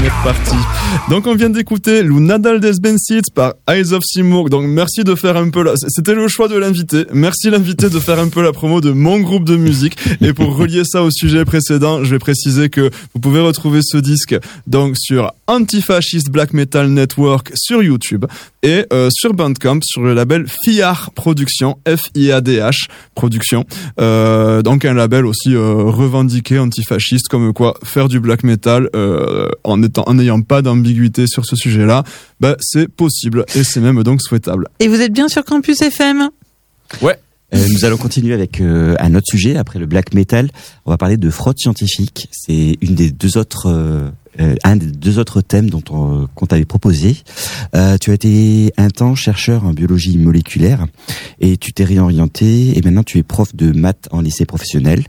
première partie. Donc on vient d'écouter Lou Nadal des Benseeds par Eyes of Seymour. Donc merci de faire un peu c'était le choix de l'invité. Merci l'invité de faire un peu la promo de mon groupe de musique. Et pour relier ça au sujet précédent, je vais préciser que vous pouvez retrouver ce disque donc sur Antifascist Black Metal Network sur YouTube et sur Bandcamp sur le label FIADH Production, FIADH Production. Donc un label aussi revendiqué antifasciste, comme quoi faire du black metal en n'ayant pas d'ambiguïté sur ce sujet-là, c'est possible et c'est même donc souhaitable. Et vous êtes bien sur Campus FM ? Ouais. Nous allons continuer avec un autre sujet après le black metal. On va parler de fraude scientifique. C'est un des deux autres thèmes qu'on t'avait proposé. Tu as été un temps chercheur en biologie moléculaire et tu t'es réorienté et maintenant tu es prof de maths en lycée professionnel.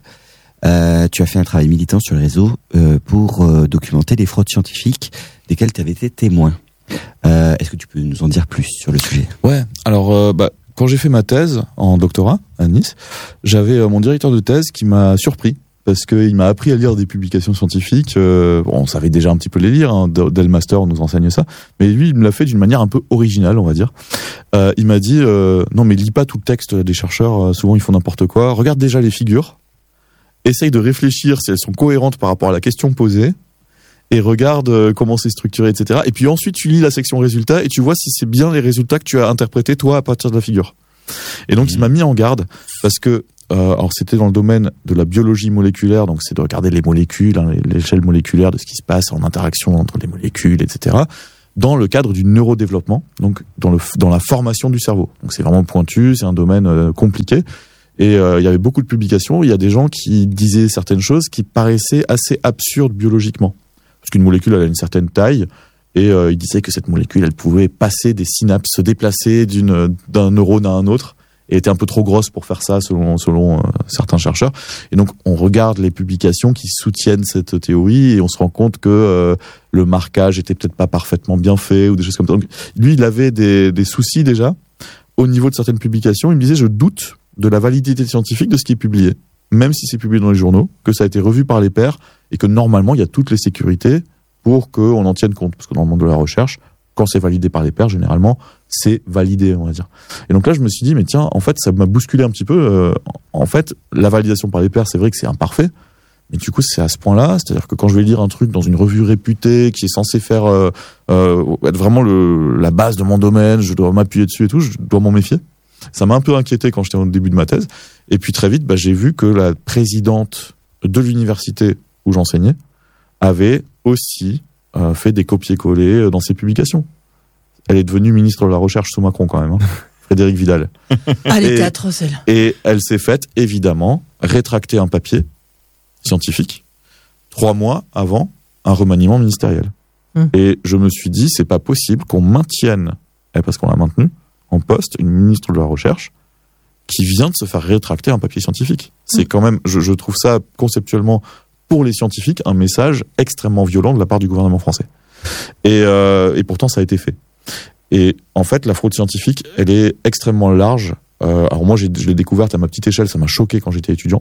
Tu as fait un travail militant sur les réseaux pour documenter les fraudes scientifiques desquelles tu avais été témoin. Est-ce que tu peux nous en dire plus sur le sujet ? Ouais, alors quand j'ai fait ma thèse en doctorat à Nice, j'avais mon directeur de thèse qui m'a surpris parce qu'il m'a appris à lire des publications scientifiques. On savait déjà un petit peu les lire, dès le master on nous enseigne ça, mais lui il me l'a fait d'une manière un peu originale, on va dire. Il m'a dit non mais lis pas tout le texte des chercheurs, souvent ils font n'importe quoi, regarde déjà les figures, essaye de réfléchir si elles sont cohérentes par rapport à la question posée, et regarde comment c'est structuré, etc. Et puis ensuite, tu lis la section résultats et tu vois si c'est bien les résultats que tu as interprétés, toi, à partir de la figure. Et donc, il m'a mis en garde parce que, alors c'était dans le domaine de la biologie moléculaire, donc c'est de regarder les molécules, l'échelle moléculaire de ce qui se passe en interaction entre les molécules, etc., dans le cadre du neurodéveloppement, donc dans la formation du cerveau. Donc c'est vraiment pointu, c'est un domaine compliqué. Et il y avait beaucoup de publications, il y a des gens qui disaient certaines choses qui paraissaient assez absurdes biologiquement. Parce qu'une molécule, elle a une certaine taille, et il disait que cette molécule, elle pouvait passer des synapses, se déplacer d'un neurone à un autre, et était un peu trop grosse pour faire ça, selon certains chercheurs. Et donc, on regarde les publications qui soutiennent cette théorie, et on se rend compte que le marquage était peut-être pas parfaitement bien fait, ou des choses comme ça. Donc, lui, il avait des soucis déjà, au niveau de certaines publications. Il me disait, je doute de la validité scientifique de ce qui est publié, même si c'est publié dans les journaux, que ça a été revu par les pairs, et que normalement, il y a toutes les sécurités pour qu'on en tienne compte. Parce que dans le monde de la recherche, quand c'est validé par les pairs, généralement, c'est validé, on va dire. Et donc là, je me suis dit, mais tiens, en fait, ça m'a bousculé un petit peu. En fait, la validation par les pairs, c'est vrai que c'est imparfait, mais du coup, c'est à ce point-là. C'est-à-dire que quand je vais lire un truc dans une revue réputée, qui est censé faire être vraiment la base de mon domaine, je dois m'appuyer dessus et tout, je dois m'en méfier. Ça m'a un peu inquiété quand j'étais au début de ma thèse. Et puis très vite, j'ai vu que la présidente de l'université où j'enseignais avait aussi fait des copier-coller dans ses publications. Elle est devenue ministre de la Recherche sous Macron quand même, hein. Frédérique Vidal. Allez, théâtre, celle. Et elle s'est faite, évidemment, rétracter un papier scientifique 3 mois avant un remaniement ministériel. Et je me suis dit, c'est pas possible qu'on maintienne, parce qu'on l'a maintenu, en poste, une ministre de la Recherche qui vient de se faire rétracter un papier scientifique. C'est quand même, je trouve ça conceptuellement, pour les scientifiques, un message extrêmement violent de la part du gouvernement français. Et pourtant, ça a été fait. Et en fait, la fraude scientifique, elle est extrêmement large. Alors moi, je l'ai découverte à ma petite échelle, ça m'a choqué quand j'étais étudiant.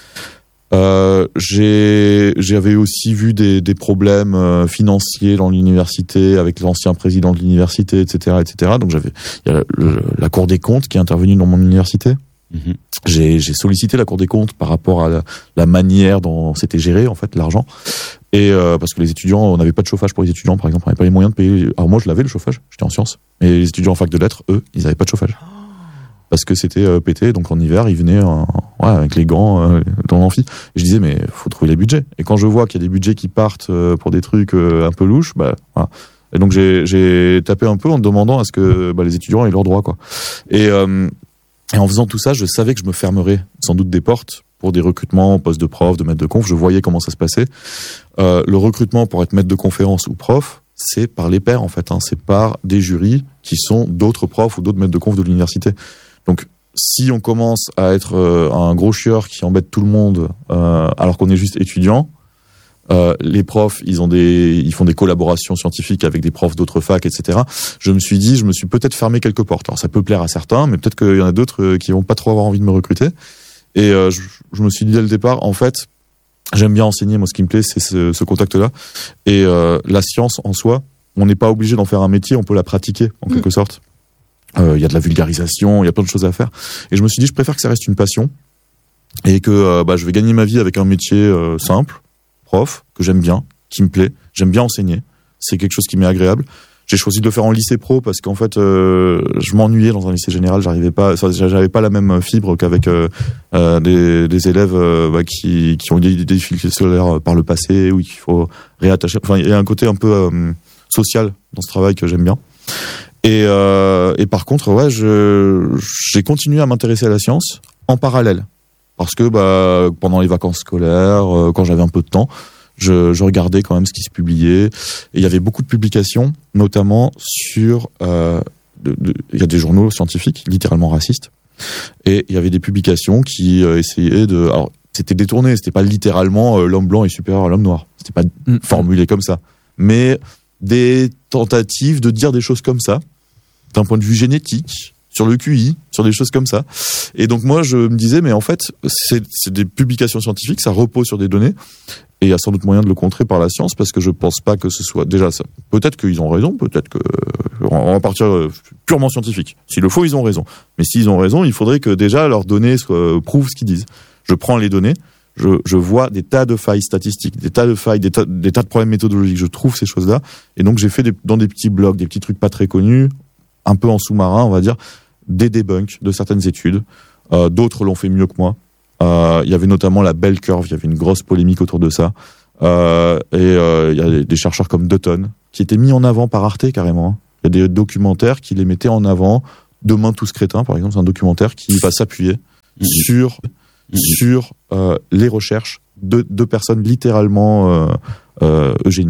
J'avais aussi vu des problèmes financiers dans l'université avec l'ancien président de l'université, etc., etc. Donc il y a la Cour des comptes qui est intervenue dans mon université. J'ai sollicité la Cour des comptes par rapport à la manière dont c'était géré en fait l'argent, et parce que les étudiants, on n'avait pas de chauffage pour les étudiants par exemple, on n'avait pas les moyens de payer. Alors moi je l'avais le chauffage, j'étais en sciences, mais les étudiants en fac de lettres, eux, ils n'avaient pas de chauffage parce que c'était pété, donc en hiver ils venaient avec les gants dans l'amphi. Et je disais mais faut trouver les budgets, et quand je vois qu'il y a des budgets qui partent pour des trucs un peu louches, voilà. Et donc j'ai tapé un peu en demandant à ce que les étudiants aient leurs droits, quoi. Et en faisant tout ça, je savais que je me fermerais sans doute des portes pour des recrutements au poste de prof, de maître de conf. Je voyais comment ça se passait. Le recrutement pour être maître de conférence ou prof, c'est par les pairs en fait. C'est par des jurys qui sont d'autres profs ou d'autres maîtres de conf de l'université. Donc si on commence à être un gros chieur qui embête tout le monde alors qu'on est juste étudiant, les profs, ils font des collaborations scientifiques avec des profs d'autres facs, etc. Je me suis peut-être fermé quelques portes. Alors ça peut plaire à certains, mais peut-être qu'il y en a d'autres qui vont pas trop avoir envie de me recruter. Et je me suis dit dès le départ, en fait, J'aime bien enseigner, moi ce qui me plaît c'est ce contact-là. Et la science en soi, on n'est pas obligé d'en faire un métier, on peut la pratiquer en quelque sorte. Il y a de la vulgarisation, il y a plein de choses à faire. Et je me suis dit, je préfère que ça reste une passion et que je vais gagner ma vie avec un métier simple, prof, que j'aime bien, qui me plaît. J'aime bien enseigner, c'est quelque chose qui m'est agréable. J'ai choisi de le faire en lycée pro parce qu'en fait, je m'ennuyais dans un lycée général. J'avais pas la même fibre qu'avec des élèves qui ont eu des difficultés scolaires par le passé ou qu'il faut réattacher. Enfin, il y a un côté un peu social dans ce travail que j'aime bien. Et par contre, ouais, j'ai continué à m'intéresser à la science en parallèle parce que pendant les vacances scolaires, quand j'avais un peu de temps, je regardais quand même ce qui se publiait. Et il y avait beaucoup de publications, notamment sur... il y a des journaux scientifiques, littéralement racistes. Et il y avait des publications qui essayaient de... Alors, c'était détourné, c'était pas littéralement l'homme blanc est supérieur à l'homme noir. C'était pas formulé comme ça. Mais des tentatives de dire des choses comme ça, d'un point de vue génétique, sur le QI, sur des choses comme ça. Et donc moi, je me disais, mais en fait, c'est des publications scientifiques, ça repose sur des données. Et il y a sans doute moyen de le contrer par la science, parce que je pense pas que ce soit déjà ça. Peut-être qu'ils ont raison, peut-être que on va partir purement scientifique. S'il le faut, ils ont raison. Mais s'ils ont raison, il faudrait que déjà leurs données prouvent ce qu'ils disent. Je prends les données, je vois des tas de failles statistiques, des tas de failles, des tas de problèmes méthodologiques. Je trouve ces choses-là. Et donc j'ai fait dans des petits blogs, des petits trucs pas très connus, un peu en sous-marin, on va dire, des debunks de certaines études. D'autres l'ont fait mieux que moi. Il y avait notamment la Bell Curve, il y avait une grosse polémique autour de ça. Il y a des chercheurs comme Dutton qui étaient mis en avant par Arte carrément. Il y a des documentaires qui les mettaient en avant. Demain tous crétins, par exemple, c'est un documentaire qui va s'appuyer sur les recherches de personnes littéralement eugéniques.